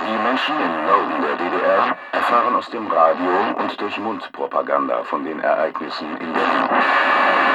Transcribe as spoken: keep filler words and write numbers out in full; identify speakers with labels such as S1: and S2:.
S1: Die Menschen im Norden der D D R erfahren aus dem Radio und durch Mundpropaganda von den Ereignissen in Berlin.